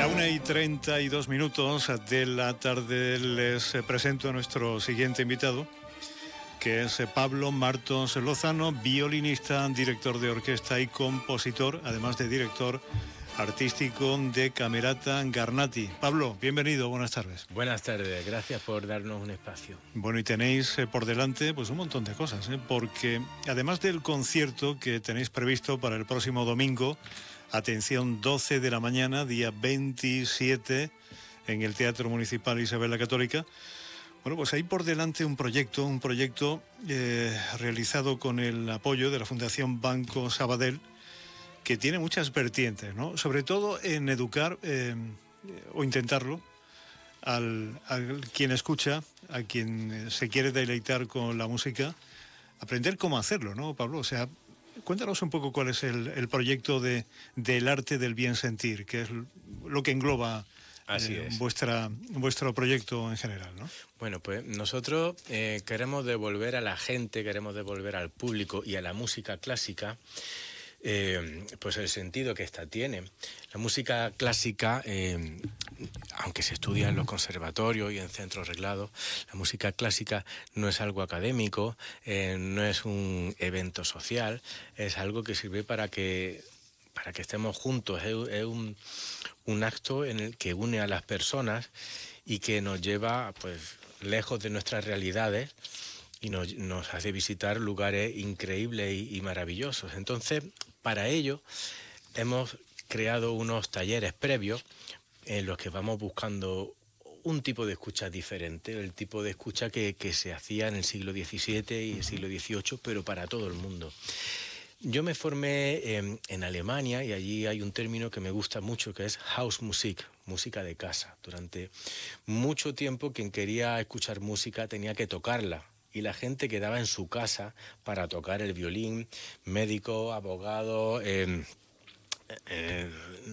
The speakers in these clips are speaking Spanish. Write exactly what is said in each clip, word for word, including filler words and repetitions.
A una y treinta y dos minutos de la tarde les presento a nuestro siguiente invitado, que es Pablo Martos Lozano, violinista, director de orquesta y compositor, además de director artístico de Camerata Garnati. Pablo, bienvenido, buenas tardes. Buenas tardes, gracias por darnos un espacio. Bueno, y tenéis eh, por delante pues un montón de cosas, ¿eh? Porque además del concierto que tenéis previsto para el próximo domingo, atención, doce de la mañana, día veintisiete, en el Teatro Municipal Isabel la Católica, bueno, pues hay por delante un proyecto, un proyecto eh, realizado con el apoyo de la Fundación Banco Sabadell, que tiene muchas vertientes, ¿no? Sobre todo en educar, eh, o intentarlo, al, al quien escucha, a quien se quiere deleitar con la música, aprender cómo hacerlo, ¿no, Pablo? O sea, cuéntanos un poco cuál es el, el proyecto de, del arte del bien sentir, que es lo que engloba Así eh, es. vuestra, vuestro proyecto en general, ¿no? Bueno, pues nosotros eh, queremos devolver a la gente, queremos devolver al público y a la música clásica Eh, pues el sentido que ésta tiene. La música clásica, eh, aunque se estudia en los conservatorios y en centros reglados, la música clásica no es algo académico, eh, no es un evento social, es algo que sirve para que, para que estemos juntos, es, es un, un acto en el que une a las personas y que nos lleva pues lejos de nuestras realidades y nos, nos hace visitar lugares increíbles y, y maravillosos. Entonces, para ello, hemos creado unos talleres previos en los que vamos buscando un tipo de escucha diferente, el tipo de escucha que, que se hacía en el siglo diecisiete y el siglo dieciocho, pero para todo el mundo. Yo me formé en, en Alemania y allí hay un término que me gusta mucho, que es Hausmusik, música de casa. Durante mucho tiempo quien quería escuchar música tenía que tocarla, y la gente quedaba en su casa para tocar el violín, médicos, abogados, eh, eh,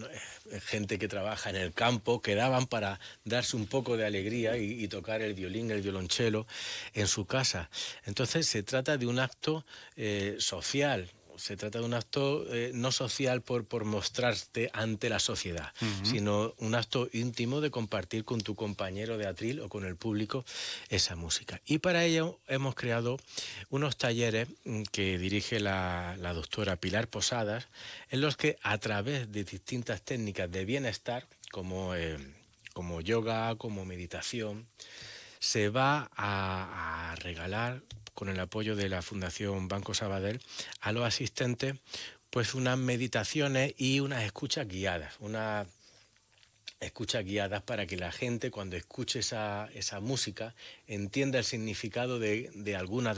gente que trabaja en el campo, quedaban para darse un poco de alegría y, y tocar el violín, el violonchelo en su casa. Entonces se trata de un acto eh, social. Se trata de un acto eh, no social por, por mostrarte ante la sociedad, uh-huh. sino un acto íntimo de compartir con tu compañero de atril o con el público esa música. Y para ello hemos creado unos talleres que dirige la, la doctora Pilar Posadas, en los que a través de distintas técnicas de bienestar, como, eh, como yoga, como meditación, se va a, a regalar, con el apoyo de la Fundación Banco Sabadell, a los asistentes pues unas meditaciones y unas escuchas guiadas, unas escuchas guiadas para que la gente, cuando escuche esa, esa música, entienda el significado de, de algunas